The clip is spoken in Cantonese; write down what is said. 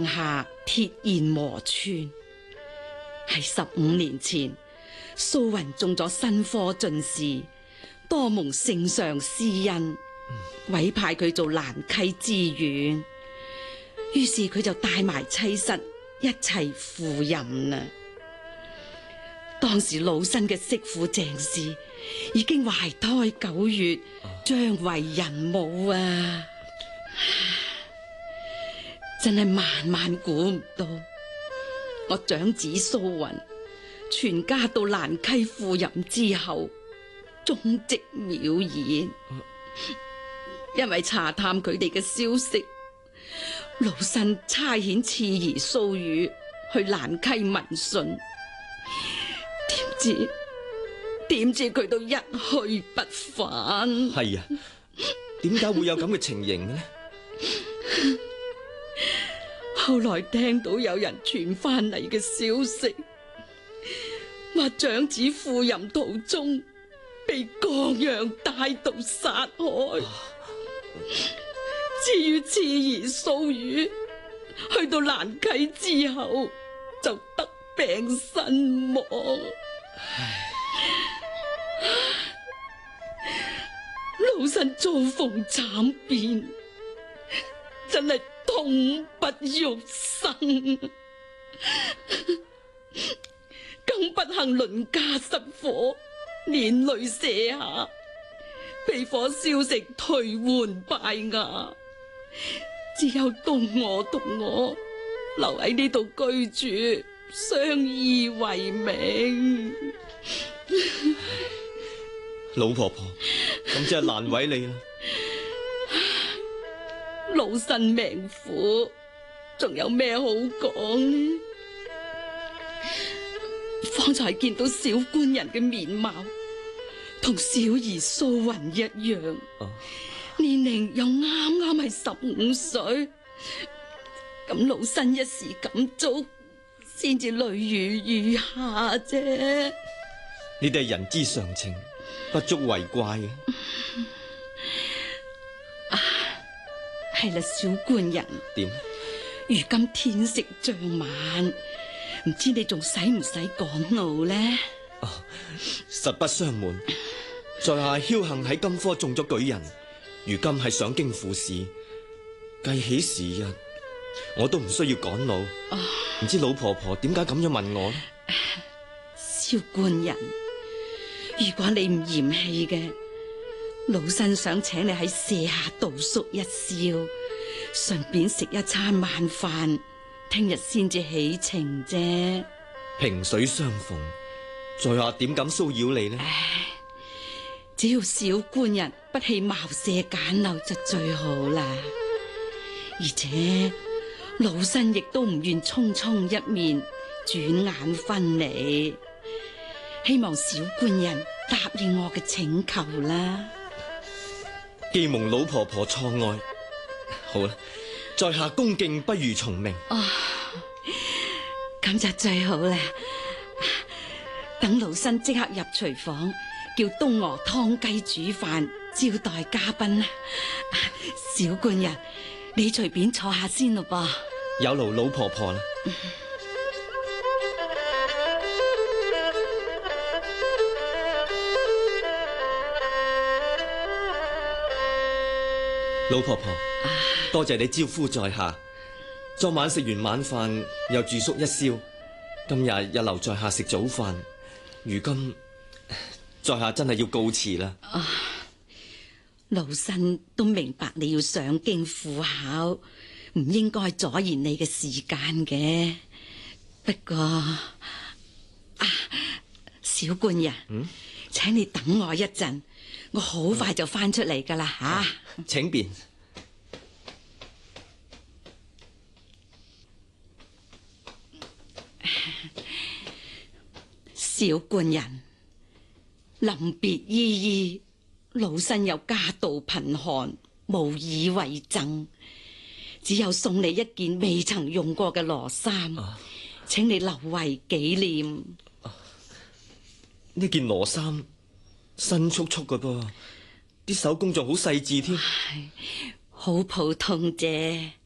山下鐵焰磨穿。喺15年前，蘇雲中咗新科進士，多蒙聖上施恩，委派佢做蘭溪知縣。於是佢就帶埋妻室一齊赴任啦。當時老身嘅媳婦鄭氏已經懷胎9月，將為人母啊！真係萬萬估唔到，我長子蘇雲全家到蘭溪赴任之後，蹤跡渺然。因為查探佢哋嘅消息，老身差遣次兒蘇雨去蘭溪問訊，點知佢都一去不返。 係啊，點解會有咁嘅情形呢？ 後來聽到有人傳翻嚟嘅消息，話長子赴任途中被江洋大盜殺害。至於次兒蘇雨，去到蘭溪之後就得病身亡。老身遭逢慘變，真係痛不欲生。更不幸鄰家失火，連累瀉下，被火燒成頹垣敗瓦，只有東我同我留喺呢度居住，相依為命。 老婆婆，咁真係難為你啦。 老身命苦，仲有咩好講呢？方才見到小官人嘅面貌，同小兒蘇雲一樣，年齡又啱啱係15歲。咁老身一時感觸，先至淚如雨下啫。 你哋係人之常情，不足為怪嘅。 係啦，小官人。 點？ 如今天色將晚，唔知你仲使唔使趕路呢？ 實不相瞞，在下僥幸喺金科中咗舉人，如今係上京赴試。計起時日，我都唔需要趕路。唔知老婆婆點解咁樣問我呢？ 小官人，如果你唔嫌棄嘅，老身想請你喺舍下度宿一宵，順便食一餐晚飯，聽日先至起程啫。 萍水相逢，在下點敢騷擾你呢？ 只要小官人不棄茅舍簡陋就最好啦。而且老身亦都唔願匆匆一面，轉眼分離。希望小官人答應我嘅請求啦。 既蒙老婆婆錯愛，好啦，在下恭敬不如從命。 咁就最好啦。等老身即刻入廚房，叫東娥湯雞煮飯招待嘉賓啦。小官人，你隨便坐下先咯噃。 有勞老婆婆啦。老婆婆，多謝你招呼在下。昨晚食完晚飯，又住宿一宵，今日又留在下食早飯。如今在下真係要告辭啦。 老身都明白你要上京赴考，唔應該阻延你嘅時間嘅。不過小官人，請你等我一陣，我好快就翻出嚟噶啦吓。 請便。 小官人，臨別依依，老身有家道貧寒，無以為贈，只有送你一件未曾用過嘅羅衫，請你留為紀念。 呢件羅衫新簇簇嘅噃，啲手工仲好細緻添。 好普通啫。